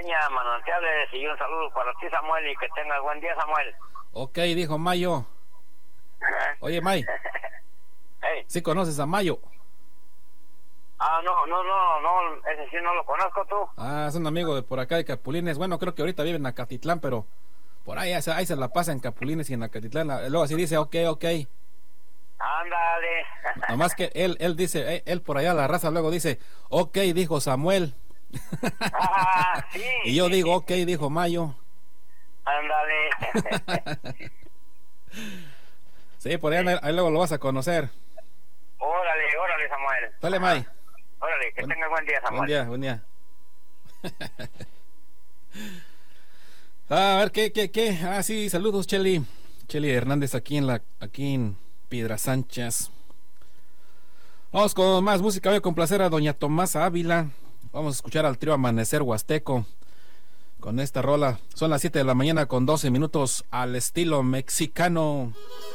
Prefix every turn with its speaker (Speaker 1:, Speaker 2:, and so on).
Speaker 1: Peña, Manantiales, y un saludo para ti, Samuel, y que tengas buen día, Samuel.
Speaker 2: Ok, dijo Mayo. Oye, May,
Speaker 1: Hey.
Speaker 2: ¿sí conoces a Mayo?
Speaker 1: No, ese sí no lo conozco, tú.
Speaker 2: Ah, es un amigo de por acá de Capulines. Bueno, creo que ahorita vive en Acatitlán, pero por ahí se la pasa en Capulines y en Acatitlán. Luego así dice, ok.
Speaker 1: Ándale.
Speaker 2: Nomás que él dice, él por allá la raza luego dice, ok, dijo Samuel.
Speaker 1: Sí.
Speaker 2: Y yo digo, ok, dijo Mayo.
Speaker 1: Ándale.
Speaker 2: Sí, por allá ahí luego lo vas a conocer.
Speaker 1: Órale, Samuel.
Speaker 2: Dale, May.
Speaker 1: Órale, que tengas buen día, Samuel.
Speaker 2: Buen día. A ver, ¿qué? Ah, sí, saludos, Cheli Hernández aquí en Piedras Sánchez. Vamos con más música. Voy a complacer a doña Tomasa Ávila. Vamos a escuchar al trío Amanecer Huasteco con esta rola. Son las 7 de la mañana con 12 minutos al estilo mexicano.